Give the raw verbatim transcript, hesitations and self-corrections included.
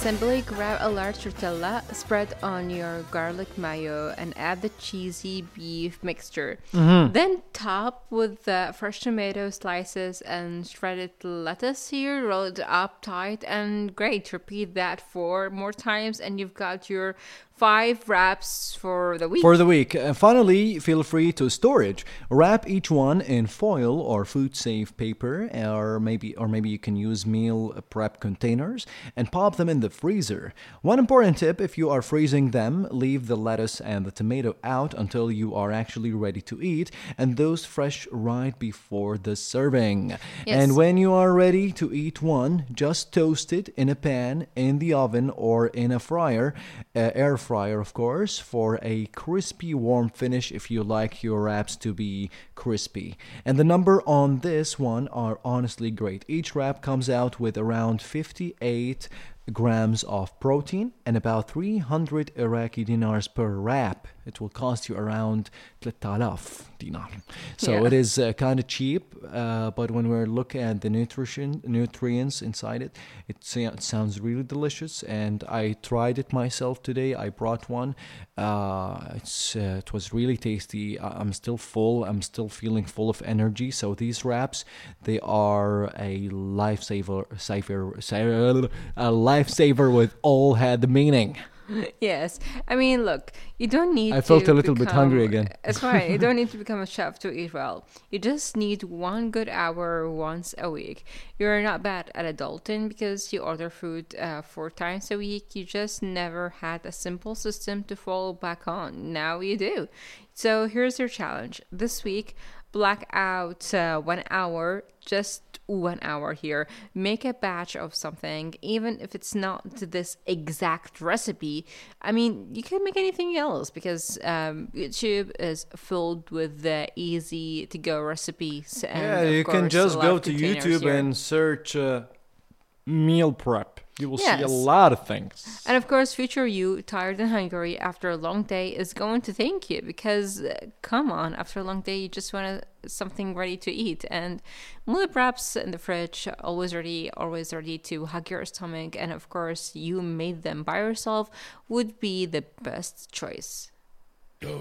Simply grab a large tortilla, spread on your garlic mayo, and add the cheesy beef mixture. Mm-hmm. Then top with the fresh tomato slices and shredded lettuce here. Roll it up tight and great. Repeat that four more times, and you've got your five wraps for the week. For the week. Uh, finally, feel free to storage. Wrap each one in foil or food-safe paper, or maybe or maybe you can use meal prep containers and pop them in the freezer. One important tip: if you are freezing them, leave the lettuce and the tomato out until you are actually ready to eat, and those fresh right before the serving. Yes. And when you are ready to eat one, just toast it in a pan, in the oven, or in a fryer, uh, air fryer, of course, for a crispy, warm finish if you like your wraps to be crispy. And the number on this one are honestly great. Each wrap comes out with around fifty-eight grams of protein and about three hundred Iraqi dinars per wrap. It will cost you around three thousand dinar. So Yeah. it is uh, kind of cheap, uh, but when we're looking at the nutrition nutrients inside it, it, sa- it sounds really delicious. And I tried it myself today. I brought one. Uh, it's uh, it was really tasty. I- I'm still full. I'm still feeling full of energy. So these wraps, they are a lifesaver, saver, saver, a lifesaver with all had the meaning. Yes. I mean, look, you don't need I felt to a little bit become- hungry again. It's fine. You don't need to become a chef to eat well. You just need one good hour once a week. You're not bad at adulting because you order food uh, four times a week. You just never had a simple system to fall back on. Now you do. So here's your challenge. This week, black out uh, one hour, just one hour here. Make a batch of something, even if it's not to this exact recipe. I mean, you can make anything else because um, YouTube is filled with the easy to go recipes. And Yeah, of you can course, just a lot go of to containers YouTube here. and search uh, meal prep. You will see a Yes. lot of things. And of course, future you, tired and hungry after a long day, is going to thank you because, uh, come on, after a long day, you just want a, something ready to eat. And meal preps in the fridge, always ready, always ready to hug your stomach. And of course, you made them by yourself, would be the best choice.